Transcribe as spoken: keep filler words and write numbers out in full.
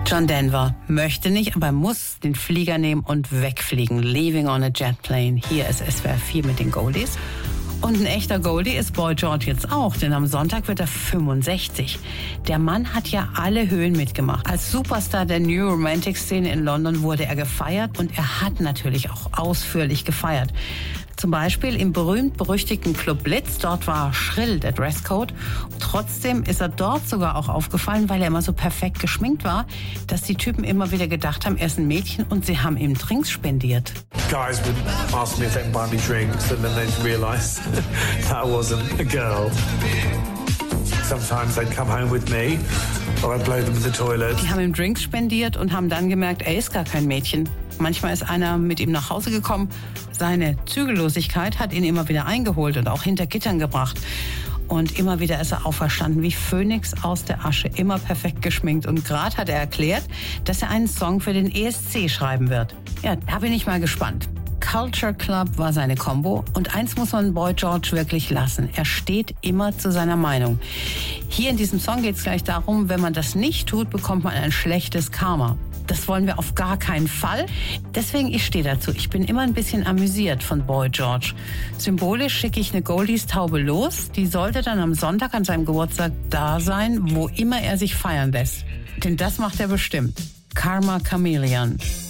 John Denver möchte nicht, aber muss den Flieger nehmen und wegfliegen. Leaving on a jet plane. Hier ist S W R vier mit den Goldies. Und ein echter Goldie ist Boy George jetzt auch, denn am Sonntag wird er fünfundsechzig. Der Mann hat ja alle Höhen mitgemacht. Als Superstar der New Romantic-Szene in London wurde er gefeiert und er hat natürlich auch ausführlich gefeiert. Zum Beispiel im berühmt-berüchtigten Club Blitz, dort war schrill der Dresscode. Trotzdem ist er dort sogar auch aufgefallen, weil er immer so perfekt geschminkt war, dass die Typen immer wieder gedacht haben, er ist ein Mädchen und sie haben ihm Drinks spendiert. Guys would ask me if they can buy me drinks and then they'd realise that I wasn't a girl. Sometimes they'd come home with me or I'd blow them in the toilet. Die haben ihm Drinks spendiert und haben dann gemerkt, er ist gar kein Mädchen. Manchmal ist einer mit ihm nach Hause gekommen. Seine Zügellosigkeit hat ihn immer wieder eingeholt und auch hinter Gittern gebracht. Und immer wieder ist er auferstanden wie Phönix aus der Asche, immer perfekt geschminkt. Und gerade hat er erklärt, dass er einen Song für den E S C schreiben wird. Ja, da bin ich mal gespannt. Culture Club war seine Combo und eins muss man Boy George wirklich lassen. Er steht immer zu seiner Meinung. Hier in diesem Song geht es gleich darum, wenn man das nicht tut, bekommt man ein schlechtes Karma. Das wollen wir auf gar keinen Fall. Deswegen, ich stehe dazu. Ich bin immer ein bisschen amüsiert von Boy George. Symbolisch schicke ich eine Goldies-Taube los. Die sollte dann am Sonntag an seinem Geburtstag da sein, wo immer er sich feiern lässt. Denn das macht er bestimmt. Karma Chameleon.